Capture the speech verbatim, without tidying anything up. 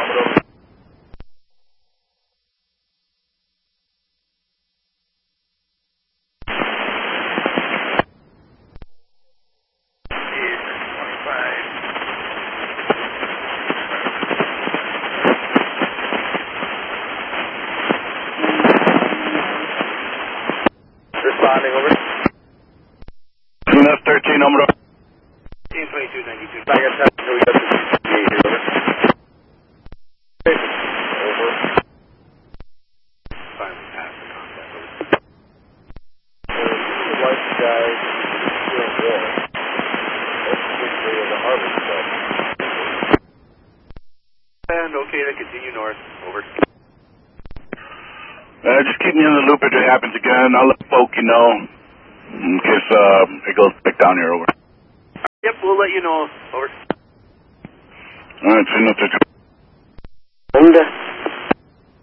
Commodore. Responding, over. C N S thirteen, number. Team twenty-two ninety-two. Back at time until we get to the gate here, over. Over. Finally passed the contact, over. The white guys doing war. That's basically the harvest stuff. And okay to continue north, over. Uh, just keep me in the loop if it happens again. I'll let folk you know in case uh, it goes back down here, over. Yep, we'll let you know, over. All right, see you in the future.